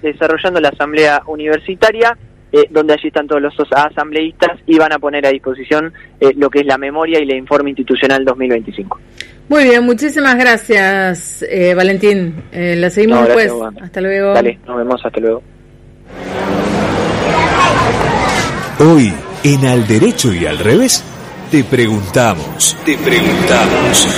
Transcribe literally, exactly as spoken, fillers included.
desarrollando la asamblea universitaria, eh, donde allí están todos los asambleístas y van a poner a disposición eh, lo que es la memoria y el informe institucional dos mil veinticinco. Muy bien, muchísimas gracias, eh, Valentín. Eh, la seguimos no, después. Gracias, hasta luego. Dale, nos vemos, hasta luego. Hoy, en Al Derecho y Al Revés, te preguntamos, te preguntamos.